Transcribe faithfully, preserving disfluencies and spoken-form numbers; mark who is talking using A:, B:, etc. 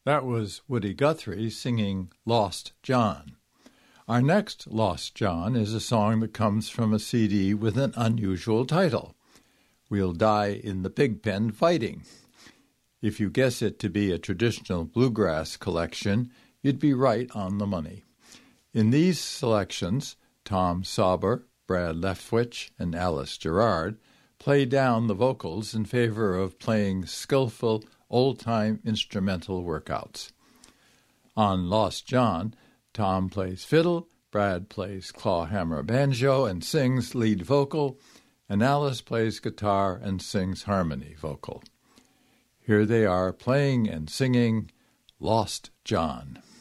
A: That was Woody Guthrie singing Lost John. Our next Lost John is a song that comes from a C D with an unusual title, We'll Die in the Pigpen Fighting. If you guess it to be a traditional bluegrass collection, you'd be right on the money. In these selections, Tom Sauber, Brad Leftwich, and Alice Gerrard play down the vocals in favor of playing skillful, old-time instrumental workouts. On Lost John, Tom plays fiddle, Brad plays clawhammer banjo and sings lead vocal, and Alice plays guitar and sings harmony vocal. Here they are playing and singing Lost John.